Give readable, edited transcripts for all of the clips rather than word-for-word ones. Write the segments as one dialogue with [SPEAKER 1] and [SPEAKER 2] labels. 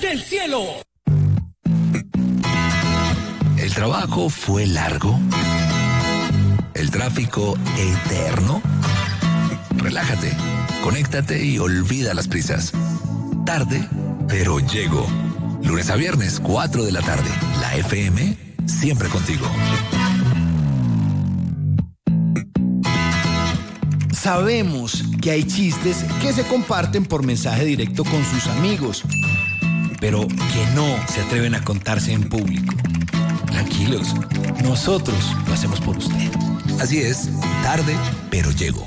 [SPEAKER 1] del cielo.
[SPEAKER 2] El trabajo fue largo. El tráfico eterno. Relájate, conéctate y olvida las prisas. Tarde, pero llego. Lunes a viernes, 4 de la tarde. La FM, siempre contigo.
[SPEAKER 3] Sabemos que hay chistes que se comparten por mensaje directo con sus amigos, pero que no se atreven a contarse en público. Tranquilos, nosotros lo hacemos por usted.
[SPEAKER 2] Así es, tarde, pero llego.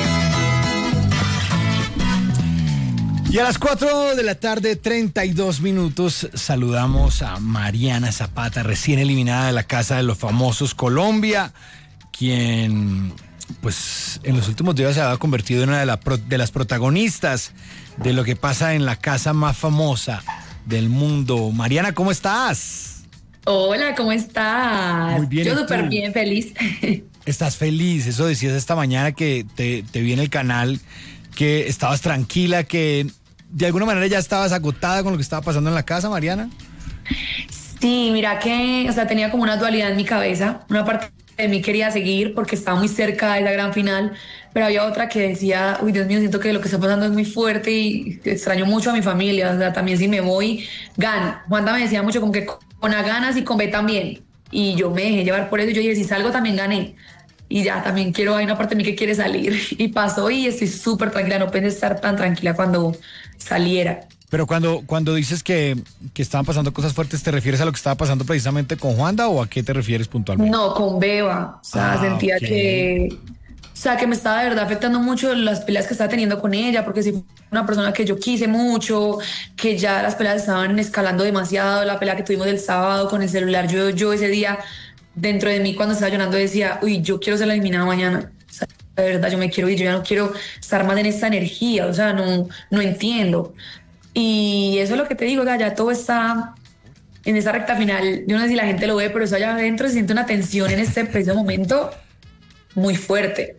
[SPEAKER 3] Y a las 4 de la tarde, 32 minutos, saludamos a Mariana Zapata, recién eliminada de la Casa de los Famosos Colombia, quien, pues, en los últimos días se ha convertido en una de las protagonistas de lo que pasa en la casa más famosa del mundo. Mariana, ¿cómo estás?
[SPEAKER 4] Hola, ¿cómo estás?
[SPEAKER 3] Muy bien.
[SPEAKER 4] Yo súper bien, feliz.
[SPEAKER 3] ¿Estás feliz? Eso decías esta mañana que te vi en el canal, que estabas tranquila, que de alguna manera ya estabas agotada con lo que estaba pasando en la casa, Mariana.
[SPEAKER 4] Sí, mira que, o sea, tenía como una dualidad en mi cabeza. Una parte de mí quería seguir porque estaba muy cerca de la gran final, pero había otra que decía, uy, Dios mío, siento que lo que está pasando es muy fuerte y extraño mucho a mi familia. O sea, también si me voy, gano. Juanda me decía mucho como que con A ganas y con B también. Y yo me dejé llevar por eso. Yo dije, si salgo también gané. Y ya, también hay una parte de mí que quiere salir. Y pasó y estoy súper tranquila. No pensé estar tan tranquila cuando saliera.
[SPEAKER 3] Pero cuando dices que estaban pasando cosas fuertes, ¿te refieres a lo que estaba pasando precisamente con Juanda o a qué te refieres puntualmente?
[SPEAKER 4] No, con Beba. O sea, sentía que me estaba de verdad afectando mucho las peleas que estaba teniendo con ella, porque sí fue una persona que yo quise mucho, que ya las peleas estaban escalando demasiado. La pelea que tuvimos el sábado con el celular, yo ese día, dentro de mí cuando estaba llorando decía, uy, yo quiero ser la eliminada mañana. O sea, de verdad, yo me quiero ir, yo ya no quiero estar más en esta energía, o sea, no entiendo. Y eso es lo que te digo, ya todo está en esa recta final. Yo no sé si la gente lo ve, pero eso allá adentro se siente una tensión en este preciso momento muy fuerte.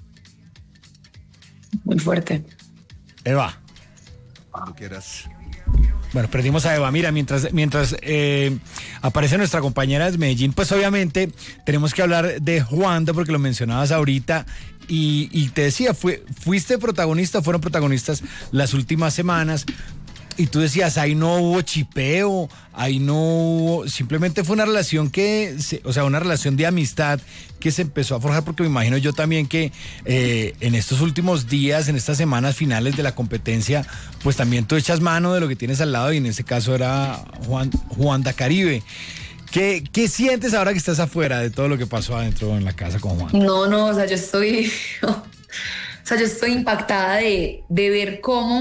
[SPEAKER 4] Muy fuerte.
[SPEAKER 3] Eva.
[SPEAKER 5] Cuando quieras.
[SPEAKER 3] Bueno, perdimos a Eva. Mira, mientras aparece nuestra compañera de Medellín, pues obviamente tenemos que hablar de Juanda porque lo mencionabas ahorita y te decía, fuiste protagonista, fueron protagonistas las últimas semanas y tú decías, ahí no hubo chipeo, ahí no hubo, simplemente fue una relación una relación de amistad que se empezó a forjar, porque me imagino yo también que en estos últimos días, en estas semanas finales de la competencia, pues también tú echas mano de lo que tienes al lado y en ese caso era Juanda Caribe. ¿Qué sientes ahora que estás afuera de todo lo que pasó adentro en la casa con Juan?
[SPEAKER 4] No, o sea, yo estoy impactada de ver cómo